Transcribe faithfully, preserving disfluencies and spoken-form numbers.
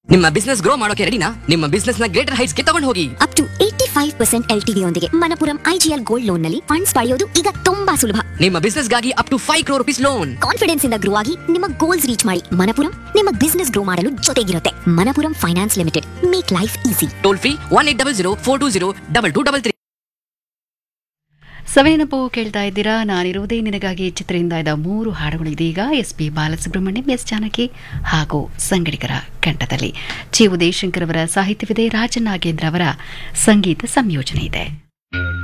ನಿಮ್ಮ business grow ಮಾಡೋಕೆ ರೆಡಿನಾ? ನಿಮ್ಮ ಬಿಸ್ನೆಸ್ ನ ಗ್ರೇಟರ್ ಹೈಟ್ಸ್ ಗೆ ತಗೊಂಡು ಹೋಗಿ. Up to eighty five percent L T V ಯೊಂದಿಗೆ ಮಣಪುರಂ ಐಜಿಎಲ್ ಗೋಲ್ಡ್ ಲೋನ್ ನಲ್ಲಿ ಫಂಡ್ಸ್ ಪಡೆಯೋದು ಈಗ ತುಂಬಾ ಸುಲಭ. ನಿಮ್ಮ ಬಿಸ್ನೆಸ್ ಗಾಗಿ up to five crore rupees loan. Confidence ಇಂದ ಗ್ರೋ ಆಗಿ ನಿಮ್ಮ ಗೋಲ್ಸ್ ರೀಚ್ ಮಾಡಿ. ಮಣಪುರಂ ನಿಮ್ಮ ಬಿಸ್ನೆಸ್ ಗ್ರೋ ಮಾಡಲು ಜೊತೆಗಿರುತ್ತೆ. Manappuram finance limited, make life easy. Toll free one eight double zero four two zero double two double three. ಸವಿನೆನಪು ಕೇಳ್ತಾ ಇದ್ದೀರಾ. ನಾನಿರುವುದೇ ನಿನಗಾಗಿ ಚಿತ್ರದಿಂದ ಇದ್ದ ಮೂರು ಹಾಡುಗಳು ಇದೀಗ S P Balasubrahmanyam, S Janaki ಹಾಗೂ ಸಂಗಡಿಗರ ಕಂಠದಲ್ಲಿ. ಚಿ ಉದಯಶಂಕರ್ ಅವರ ಸಾಹಿತ್ಯವಿದೆ, ರಾಜನಾಗೇಂದ್ರ ಅವರ ಸಂಗೀತ ಸಂಯೋಜನೆ ಇದೆ.